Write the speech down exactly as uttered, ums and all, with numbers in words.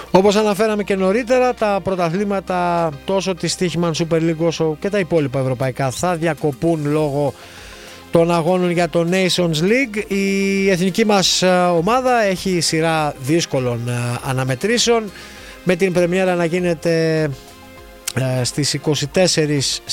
Όπως αναφέραμε και νωρίτερα, τα πρωταθλήματα τόσο της Stoichman Super League όσο και τα υπόλοιπα ευρωπαϊκά θα διακοπούν λόγω των αγώνων για το Nations League. Η εθνική μας ομάδα έχει σειρά δύσκολων αναμετρήσεων, με την πρεμιέρα να γίνεται στις είκοσι τέσσερις